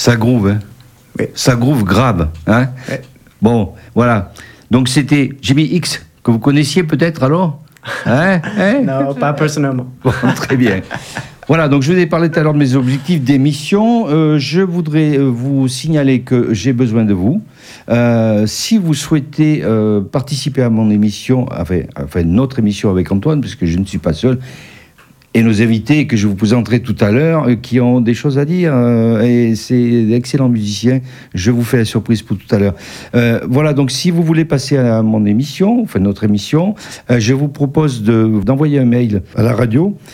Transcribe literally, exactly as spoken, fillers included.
Ça groove, hein. Oui. Ça groove grave, hein. Oui. Bon, voilà. Donc c'était Jimmy X, que vous connaissiez peut-être alors, hein, hein. Non, pas personnellement. Bon, très bien. Voilà, donc je vous ai parlé tout à l'heure de mes objectifs d'émission. Euh, je voudrais euh, vous signaler que j'ai besoin de vous. Euh, si vous souhaitez euh, participer à mon émission, enfin, enfin notre émission avec Antoine, puisque je ne suis pas seul, et nos invités que je vous présenterai tout à l'heure, euh, qui ont des choses à dire, euh, et c'est d'excellents musiciens. Je vous fais la surprise pour tout à l'heure. Euh, voilà, donc si vous voulez passer à mon émission, enfin notre émission, euh, je vous propose de, d'envoyer un mail à la radio.